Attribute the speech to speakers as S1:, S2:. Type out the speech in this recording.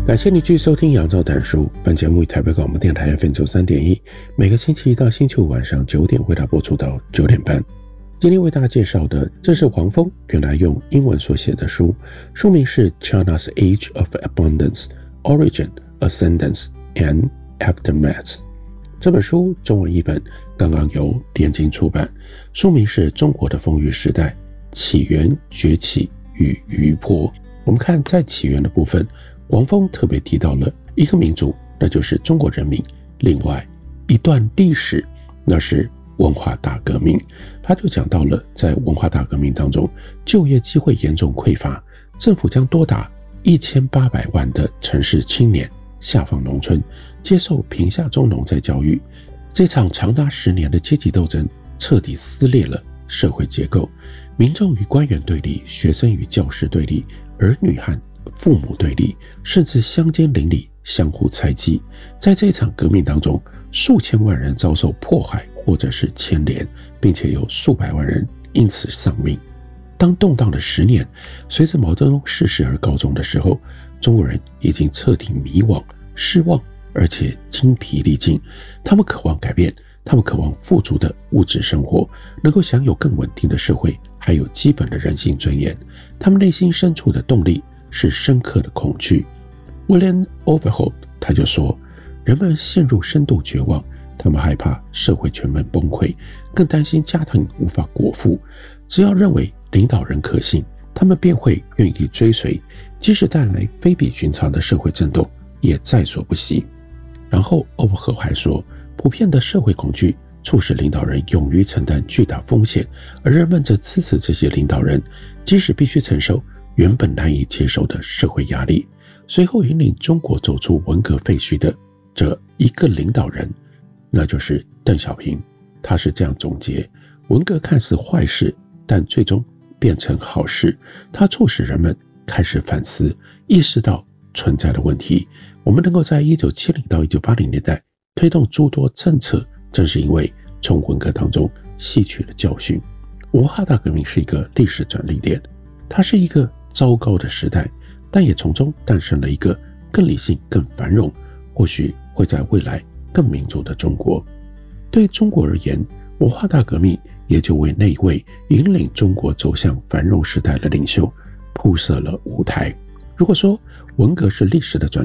S1: 感谢你继续收听杨照谈书，本节目以台北广播电台 FM93.1，每个星期一到星期五晚上9点为大家播出到9点半。今天为大家介绍的，这是黄蜂原来用英文所写的书，书名是 China's Age of Abundance: Origin, Ascendance and Aftermath。这本书中文译本刚刚由联经出版，书名是中国的丰裕时代：起源、崛起与余波。我们看在起源的部分，黄蜂特别提到了一个民族，那就是中国人民；另外一段历史，那是文化大革命。他就讲到了在文化大革命当中，就业机会严重匮乏，政府将多达1800万的城市青年下放农村，接受贫下中农再教育。这场长达10年的阶级斗争彻底撕裂了社会结构，民众与官员对立，学生与教师对立，儿女和父母对立，甚至乡间邻里相互猜忌。在这场革命当中，数千万人遭受迫害或者是牵连，并且有数百万人因此丧命。当动荡的10年随着毛泽东逝世而告终的时候，中国人已经彻底迷惘、失望，而且精疲力尽。他们渴望改变，他们渴望富足的物质生活，能够享有更稳定的社会，还有基本的人性尊严。他们内心深处的动力是深刻的恐惧。 William Overholt 他就说，人们陷入深度绝望，他们害怕社会全面崩溃，更担心家庭无法果腹。只要认为领导人可信，他们便会愿意追随，即使带来非比寻常的社会震动也在所不惜。然后 Overholt 还说，普遍的社会恐惧促使领导人勇于承担巨大风险，而人们则支持这些领导人，即使必须承受原本难以接受的社会压力。随后引领中国走出文革废墟的这一个领导人，那就是邓小平。他是这样总结，文革看似坏事，但最终变成好事。它促使人们开始反思，意识到存在的问题。我们能够在1970到1980年代推动诸多政策，正是因为从文革当中吸取了教训。文化大革命是一个历史转捩点，它是一个糟糕的时代，但也从中诞生了一个更理性、更繁荣，或许会在未来更民主的中国。对中国而言，文化大革命也就为那一位引领中国走向繁荣时代的领袖铺设了舞台。如果说文革是历史的转